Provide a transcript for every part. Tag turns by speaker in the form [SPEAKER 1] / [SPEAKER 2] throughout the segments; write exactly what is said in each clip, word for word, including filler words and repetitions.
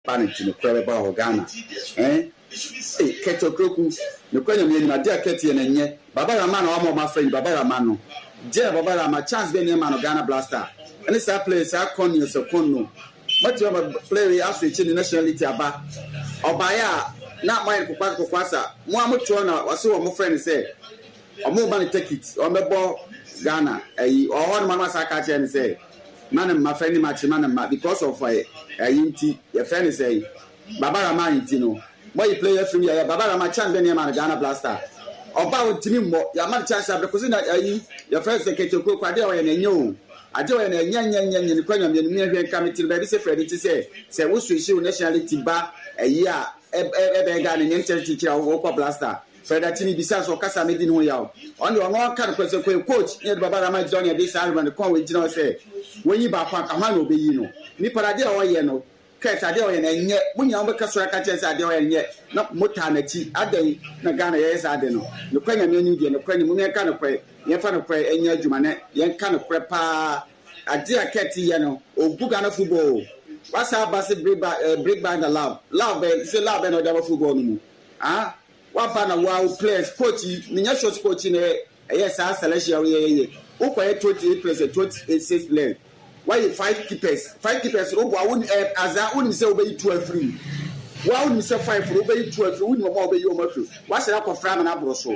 [SPEAKER 1] panic to the prayer about Ghana. Eh? Hey, Keto Kroku, the question is, my dear Ketty and ye, Baba Raman, or my friend, Baba Ramano. Dear Baba, my chance being a man of Ghana Blaster. And it's a place I con you so con. But you have a player after the nationality about. Or by not my Papa Kwasa. Mohamutrona was so my friend said. Or more money take it. Or my ball Ghana. Or one man was I catch and say, man, my friend, my man, because of a inti, your friend say, Baba Raman, you know. Why you play free? Baba Raman chance being a man of Ghana Blaster. About Timmy, your man chance because your first secretary cook, I do and you. I do and a young young young the Queen of the American Committee, very Freddy to say, say, what's to issue nationality bar a year, ever got an entire teacher of Opa Blaster. Fredatini besides or Casa made in Hoyao. On your one kind of question, coach, near Baba Raman Johnny at this album, the call with General say, when you back on Kamano be you know. Niparadia or Yeno, Cat Adeo and yet, when you are Castra catches Adeo and yet, not Mutanati, Ade, Nagana, yes, I don't know. The Queen of Indian, the Queen of kind of pray. Yan fan of prayer, and your Jumanet, yan kind of prepare a dear catty, you know, or Bugana football. What's our bassy break by the love? Love, it's a love and a double football. Ah, what kind of wild players, coachy, Minashos coaching a yes, I celestial ye. Oh, twenty-eight players, twenty-six players. Why five keepers? Five keepers, oh, I wouldn't have as I wouldn't say obey two or three. Why wouldn't say five for obey two or three? Wouldn't obey your mother. What's the upper fram and abroso?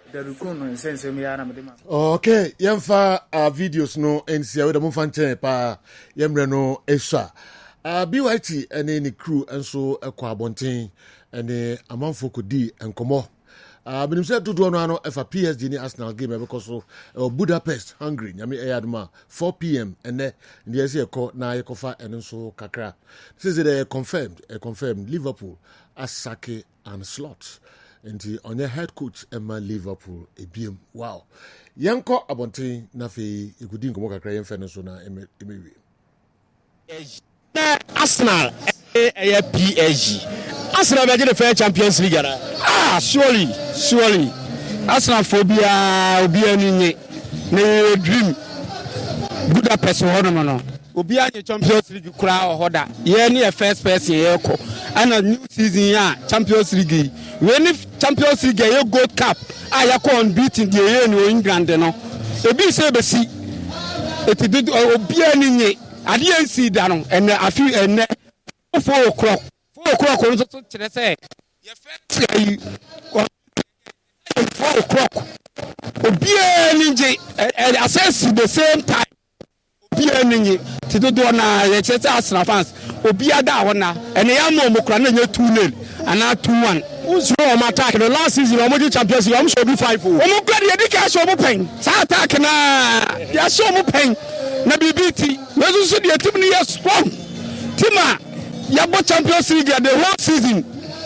[SPEAKER 2] Okay, yamfa uh, videos no ensia we da mo fanche pa yemre no esha uh, B Y T ene ni crew enso ekwa abonten ene amanfo kodi enkomo uh, binim se dodo no ano efa P S G ni Arsenal game because so uh, Budapest Hungary nyame eyadma four p.m. ene ndi ese ekọ na yekofa ene so kakra this is the confirmed uh, confirmed Liverpool Asake and Slot. And on your head coach Emma Liverpool a B M. Wow. Yanko Abonte Nafi Igudin Gomoka Crayon Fenosona Emery.
[SPEAKER 3] Arsenal a P S G. Arsenal will get the fair Champions League. Ah, surely, surely. Arsenal phobia will be any dream. Budapest Honomono. Obi anye Champions League crowd hoda. Ye ni a first person here ko. And a new season ya Champions League. When if Champions League you gold cup, I ya unbeaten the year in England no. Ebi say be see. It did obi ani nye. Ade an see da no and I feel and four o'clock. four o'clock on so kire say. Ye first you four o'clock. Obi ani nye and assess the same time. Obi ani nye. Tido do na ye say Arsenal fans. Obi ada wona and ya mo mo kra na nye two nil and two one. Who's wrong attack the last season I'm Champions League I'm sure do five oh. Omo grade ye dika show mo pen. Sa attack na ya show mo pen. Na B B T. We so so the team ni strong. Team a ya bo Champions League the whole season.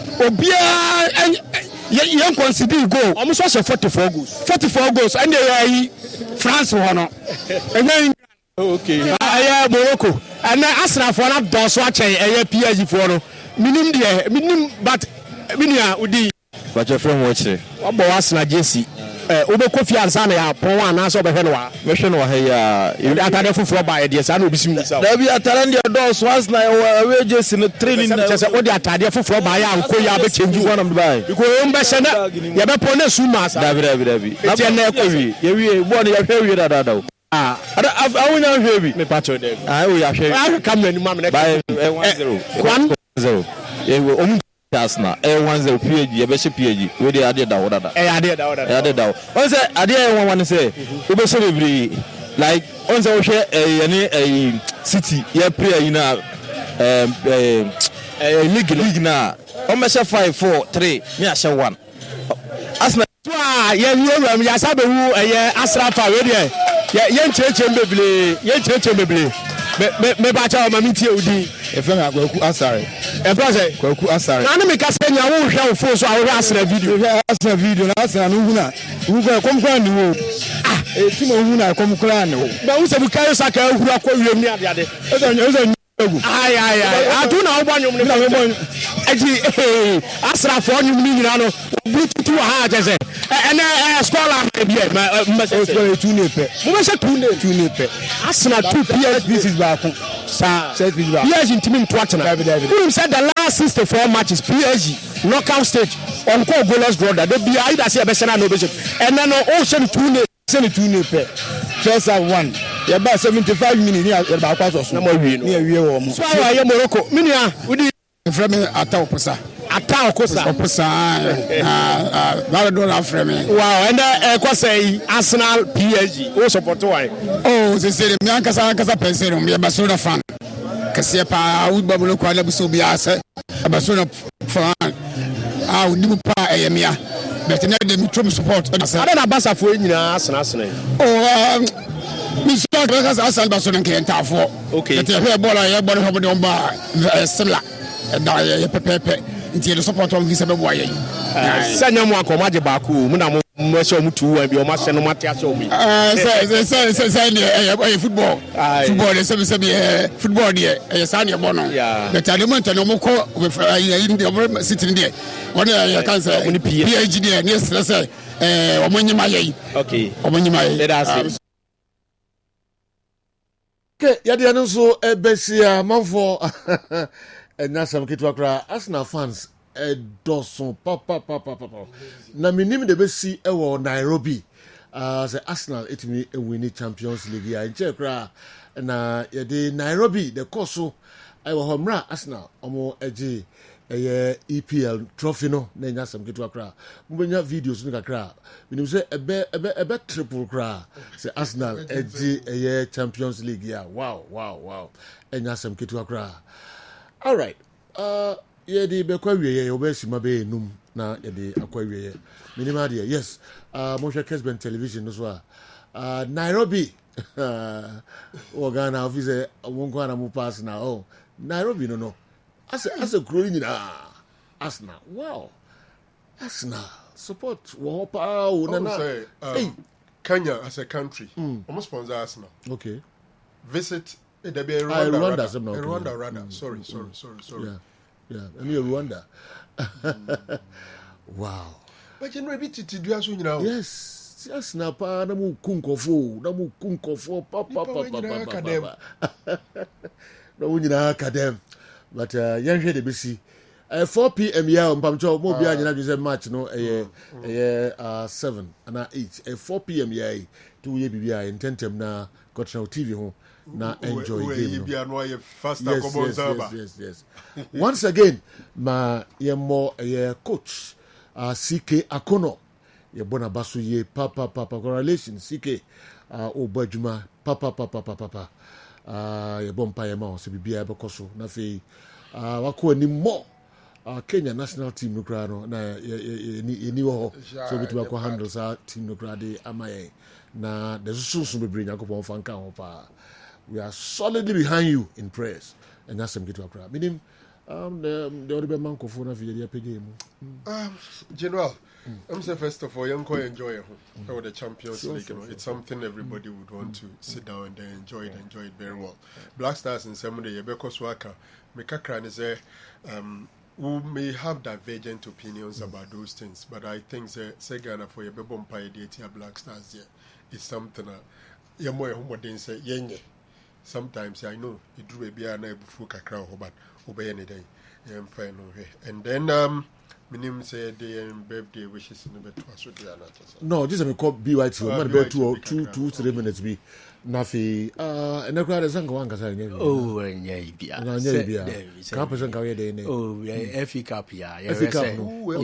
[SPEAKER 3] Obia ye consider goal. Omo so forty-four goals. forty-four goals and they France hono. And okay. Ah Morocco. And Arsenal for na do so ache e P S G for no. Minim de minim but Minia Udi.
[SPEAKER 4] But your friend watch it.
[SPEAKER 3] What was na J C? Eh, Obo Kofi Ansana ya pon wa na so be hwe no wa.
[SPEAKER 4] Me hwe no wa he ya.
[SPEAKER 3] You atade fufu ba e de sa na obi sim sa.
[SPEAKER 4] Da bi atare ndi dos once na we J C no training na.
[SPEAKER 3] Say o de atade fufu ba ya anko ya be change one of the buy. Because o mbe se na ye be pon na su ma sa.
[SPEAKER 4] Da bi da bi da bi. Na be na ekowi. Ye wi bo na ya hwe wi da da da.
[SPEAKER 3] Ah,
[SPEAKER 4] ada awunya hwe bi.
[SPEAKER 3] Me patcho dem.
[SPEAKER 4] Ah, we ya hwe.
[SPEAKER 3] Ah, come na ni ma me na.
[SPEAKER 4] Buy one zero. one zero. Ye we o Arsenal eh one zero P H G e be she P H G we dey ade da woda da
[SPEAKER 3] eh ade da woda
[SPEAKER 4] eh ade da on say ade eh one one say we be so bebre like on say we hwe eh yani eh City ye player you know um eh league league na on me she five four three me a she one Arsenal
[SPEAKER 3] ah ye ye ya sabe hu eh Arsenal fa we dey ye ye ncheche mbeble ye ncheche mbeble me me me ba cha o ma mi tie odi
[SPEAKER 4] e fe me Kwaku Asare
[SPEAKER 3] e bro say
[SPEAKER 4] Kwaku Asare
[SPEAKER 3] na na me ka se nya wo hwe wo fo so a wo Arsenal video
[SPEAKER 4] hwe Arsenal video na Arsenal no hu na hu ko kom kwa ni wo ah e ti mo hu na kom kwa ni wo
[SPEAKER 3] ba hu se bu kai sa ka hu akọ wiem ni ade ade
[SPEAKER 4] e so e so egu
[SPEAKER 3] ai ai ai atu na wo banyum ni
[SPEAKER 4] na wo banyum
[SPEAKER 3] aji Arsenal fo nyum ni nyina no bluetooth ha je se and uh, scholar maybe uh two ne pe mo say two ne two ne pe Arsenal two P S G is back sa set P S G team to Arsenal who said the last sixty-four matches P S G knockout stage on call goalless draw that they be either say be na no be and then all say two ne say two ne pe first half one ya ba seventy-five minutes ya ba kwa so na mo wie no ya wie wo mo so aye Morocco minia we di from Ata Oposa Ata Oposa Oposa ah ah do na from me wow and uh kwa say Arsenal P S G who support why oh say say me ankasa ankasa pensero me Barcelona fan kase pa we bablo kwa labuso bi ase Barcelona fan ah we di pa eyemia but na dem trom support ada na Barca fo nyina Arsenal Arsenal oh Mister Because Arsenal Barcelona can tell for okay the here ball here ball have the umba similar na ye pepepe nti the support on visa be boy sanya mo akoma je ba ku mu na mo mo se mu tu wa bi o ma se no mate ase o bi eh say say say say eh football football dey say say football dey eh say ne bono but at the moment no mo ko in the city dey one ya kan say P H D dey ne say eh o mo nyima yi okay o mo nyima yi let us
[SPEAKER 2] okay yade no so ebesia manfo and that's some kitwa kra Arsenal fans e doson papa papa papa na minim de be si e wo Nairobi uh say Arsenal etimi e win Champions League ya je kra na ye de Nairobi the course e wo homra Arsenal omo eji eye E P L trophy no na nya some kitwa kra mbenya videos no kakra minim say ebe ebe ebe triple kra say Arsenal eji eye Champions League ya wow wow wow enya some kitwa kra. All right. Uh, yeah, the Bequaria, obviously, my bay num na the Aquaria. Minima, yes. Uh, Moshe Kesben television as well. Uh, Nairobi. Uh, Ghana officer won't go on pass now. Oh, Nairobi, no, no. As a, as a growing in Arsenal. Wow. Arsenal. Support. Wahopa.
[SPEAKER 5] Oh, say, um, hey. Kenya as a country.
[SPEAKER 2] Mm.
[SPEAKER 5] Almost sponsor Arsenal.
[SPEAKER 2] Okay.
[SPEAKER 5] Visit. There be a Rwanda,
[SPEAKER 2] uh, Rwanda,
[SPEAKER 5] rather.
[SPEAKER 2] Rwanda,
[SPEAKER 5] a Rwanda,
[SPEAKER 2] okay.
[SPEAKER 5] rather.
[SPEAKER 2] Mm.
[SPEAKER 5] Sorry, sorry, sorry, sorry.
[SPEAKER 2] Yeah, yeah. I mean Rwanda. mm. Wow.
[SPEAKER 5] But you know, a bit to do as you know.
[SPEAKER 2] Yes, yes. Na pa na mu kunkofo, na mu kunkofo, pa pa pa pa pa pa. Na mu nyina academ. But uh, young head be see. Uh, four p.m. yeah, on Pamcho, mo bi anyina just match no eh eh uh seven and eight. Uh, four p.m. yeah, two year bibia intentem na Gotcha T V ho. Na enjoy game. No.
[SPEAKER 5] Yes,
[SPEAKER 2] yes, yes, yes, yes. Once again, ma ye more a coach, uh, C K Akono, ye bona basu ye papa papa correlation C K uh Obajuma papa papa papa papa uh ye bompa ye ma so bibia be koso na fe uh wako ni more uh Kenya national team no kra no na ye ye ni wo so bitu ko handle sa team no kra de amaye na the so so be bring yakopon fanka ho pa. We are solidly behind you in prayers. And that's some get to a meaning um the the other man ko phone for the game.
[SPEAKER 5] Um General, mm. I'm saying first of all, young enjoy it. Mm. The Champions sure, League, sure, you know, sure. It's something everybody would want mm. to sit down and enjoy it, yeah. enjoy it very well. Black Stars in some day, because Waka, Mekakran is a um we may have divergent opinions mm. about those things, but I think the Segana for your Bebompa Black Stars here is something uh you're more than say yenye. Sometimes I know it drew a beer and I before Kakra, but obey any day. I'm fine over and then um my name said the birthday wishes in the bed to us.
[SPEAKER 2] No, just a call B Y T, man, about two, two, two, three minutes be Nafi. Uh, and the crowd is going to say,
[SPEAKER 6] oh, and yeah,
[SPEAKER 2] can't present career day.
[SPEAKER 6] Oh, F E Cup, yeah,
[SPEAKER 2] F E Cup,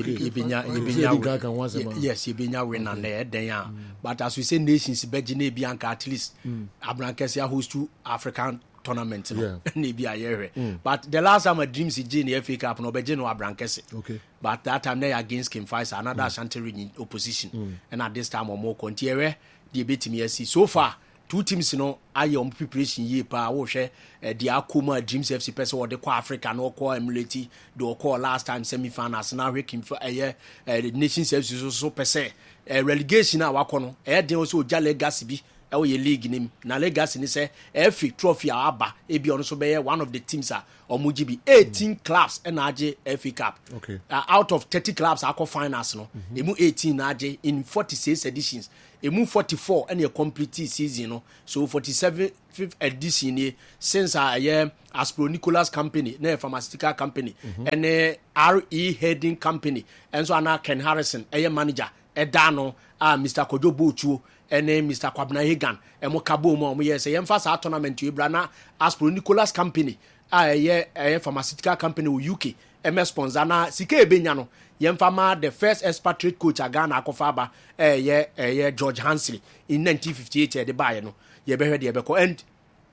[SPEAKER 6] yes, you've been winner there, then, but as we say, nations, Begine Bianca at least, Abrancasia host to African tournament, no, yeah. But the last time I dreams in the F A Cup, no, Begino Abrancasi, okay. But that time they against Kim Fice, another Ashanti in opposition, and at this time or more Contiere, the beat me so far. Two teams, you know, are on preparation year pa wo hwe the Akuma Dreams F C person or the Kwa Africa no call emulate do call last time semi-finals now working for eh the Nations F C so so per se relegation na wakono eh den also ja legacy bi ɛwɔ yɛ league nim na legacy ni sɛ F A trophy a aba ebi ɔno so bɛyɛ one of the teams a ɔmo gye bi eighteen mm. clubs ɛna agye F A Cup
[SPEAKER 2] okay.
[SPEAKER 6] uh, out of thirty clubs akɔ finals no mm-hmm. emu eighteen na agye in forty-six editions emu forty-four ɛna yɛ complete season no so forty-seven fifth edition ni since a ɛyɛ Aspro Nicholas company na pharmaceutical company ɛne mm-hmm. R E Heading company ɛnso ana Ken Harrison ɛyɛ manager ɛda no a Mister Kojo Bochuo ɛne Mister Kwabena Hagan ɛmo kabo mu a ɔmo yɛ sɛ yɛmfa saa tournament yi bra na Aspro Nicholas company a ɛyɛ ɛyɛ pharmaceutical company wɔ U K ɛmɛ sponsor na sika ebenya no yɛmfa ma the first expatriate coach a Ghana akɔfa aba ɛyɛ ɛyɛ George Hansley in nineteen fifty-eight ɛde baayɛ no yɛbɛhwɛ deɛ ɛbɛkɔ and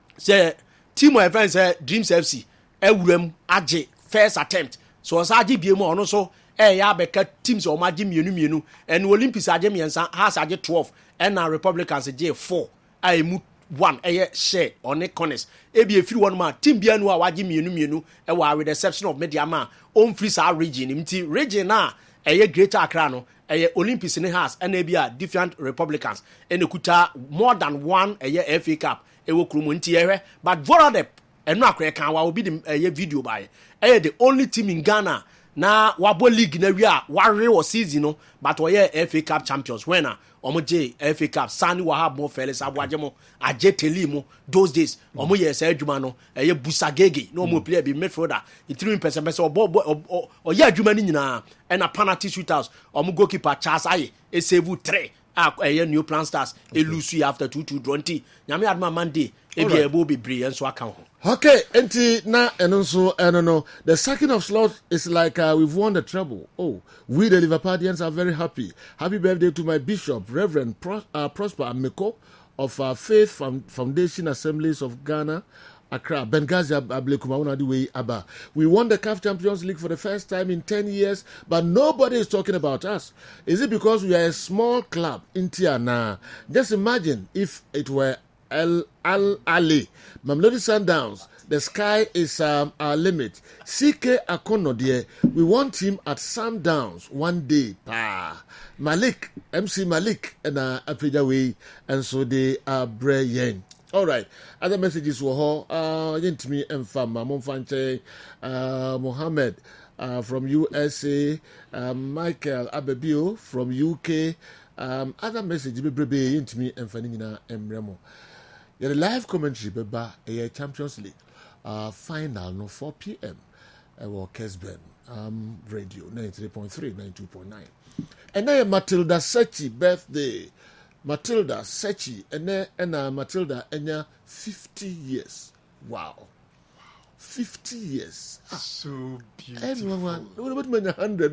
[SPEAKER 6] sɛ team of friends sɛ Dreams F C ɛwuram agye first attempt so ɔsa agye bie mu ɔno so ɛyɛ abɛka teams a ɔmo agye mmienu mmienu ɛne Olympics agye mmiɛnsa Hearts agye twelve ɛna Republicans agye four a emu one ɛyɛ share ɔne Connors ebi efiri wɔn mu a team bia nu a wagye mmienu mmienu ɛwɔ with the exception of Mediama ɔmfiri saa region nim ti region a ɛyɛ Greater Accra no ɛyɛ Olympics ne Hearts ɛna ebi a different Republicans ɛna kuta more than one ɛyɛ F A Cup ɛwɔ kurom nti ɛhwɛ but Voradep ɛno akɔyɛ kan wa obi de ɛyɛ video baayɛ ɛyɛ the only team in Ghana na wabo league na wi a ware wɔ season no but ɔyɛ F A Cup champions when a ɔmo gye F A Cup Sani Wahab mo Felix Aboagye mo agye Teli mo those days ɔmo yɛ sɛ adwuma no ɛyɛ Busagege na ɔmo play bi midfielder itiri mpɛsɛ mpɛsɛ ɔbɔ ɔyɛ adwuma ni nyinaa ɛna penalty shootouts ɔmo goalkeeper Charles Aye esave three a ɛyɛ New Plan Stars elusu after two two twenty nyame adma Monday ebi ɛbɔ bebree nso aka ho.
[SPEAKER 2] Okay, enti na eno nso eno no the sacking of Slot is like uh, we've won the treble. Oh, we the Liverpoolians are very happy. Happy birthday to my bishop, Reverend Pro, uh, Prosper Ameko of uh, Faith Foundation Assemblies of Ghana, Accra, Benghazi Ablekuma Aba. We won the C A F Champions League for the first time in ten years, but nobody is talking about us. Is it because we are a small club in Tiana? Just imagine if it were Al Al Ali, Mamelodi Sundowns. The sky is um, our limit. C K Akono, dear, we want him at Sundowns one day. Ah, Malik, M C Malik, and uh, Apidaway, and so they are brilliant. All right. Other messages were uh, me and Fama Monfante, uh, Mohammed uh, from U S A, uh, Michael Abebio from U K. Um, other messages be brebe me and Fanina and Remo. The live commentary beba a Champions League uh, final no four p.m. Ewo Kesben um radio ninety-three point three, ninety-two point nine. And then Matilda Sechi birthday. Matilda Sechi and then and uh, Matilda enya fifty years. Wow. fifty years.
[SPEAKER 5] So beautiful.
[SPEAKER 2] Everyone, what about one hundred?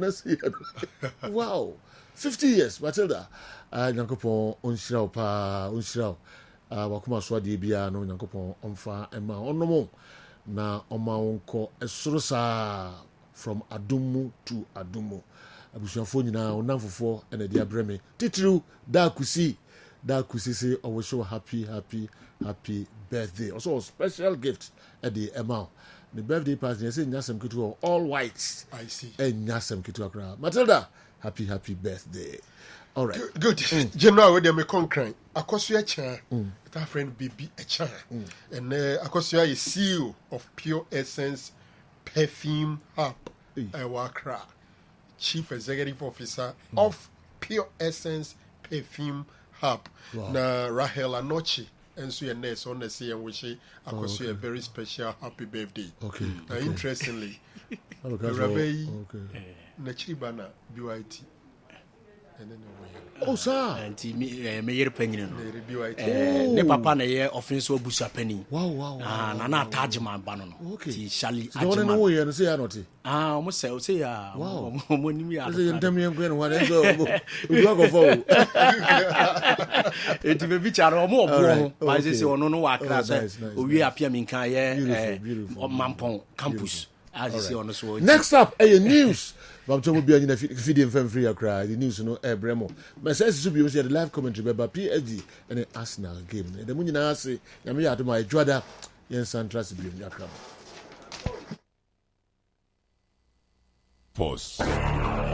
[SPEAKER 2] Wow. fifty years, Matilda. Ah, nyankopon onshirao pa onshirao. Uh, wakuma swadi bia no nyankopon omfa ema onomo na oma wonko esorosa from adumu to adumu abusuafo nyina onamfofo ene dia breme titru da kusi da kusi say I wish you happy happy happy birthday also a special gift at the ema the birthday party say nyasem kitu all white
[SPEAKER 5] I see
[SPEAKER 2] and nyasem kitu akra Matilda happy happy birthday. All right.
[SPEAKER 5] Good. good. Mm. General, where they may concrete. Akosia Chan, that our friend Baby Chan, mm. and uh, Akosia is C E O of Pure Essence Perfume Hub, Ewakra, Chief Executive Officer mm. of Pure Essence Perfume Hub. Wow. Na Rahel Anochi, and so your nurse on the sea and wish Akosia oh, okay. a very special happy birthday.
[SPEAKER 2] Okay.
[SPEAKER 5] Now,
[SPEAKER 2] okay.
[SPEAKER 5] interestingly,
[SPEAKER 2] the
[SPEAKER 5] Rabbi Nachibana B Y T.
[SPEAKER 2] Oh, sir.
[SPEAKER 6] Anti me mayor penny.
[SPEAKER 5] Oh,
[SPEAKER 6] ne papa na ye offense obusa penny.
[SPEAKER 2] Wow, wow.
[SPEAKER 6] Ah, na na tajman banon.
[SPEAKER 2] Okay.
[SPEAKER 6] Ti shali
[SPEAKER 2] ajman. Don't know you say anoti.
[SPEAKER 6] Ah, almost say say ya.
[SPEAKER 2] Wow.
[SPEAKER 6] Mo ni mi
[SPEAKER 2] ya. Say you tell me when one so we go for.
[SPEAKER 6] It be bi charo omo obo. Ba say say ono no wa kra say owi apia mi kan ye Mampong campus. As you see
[SPEAKER 2] next up a news. But to be in a feeding from free cry. The news no eh bremo. My sense to be the live commentary by P S G and the Arsenal game. The Munina say, Yamia to my Joda, Yen Santra Sibium Yakram.
[SPEAKER 7] Pause.